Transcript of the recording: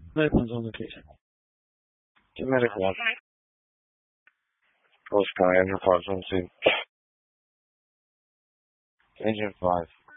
Weapons on location. Medic 1. Coast Guy, Engine 5 on scene. Engine 5.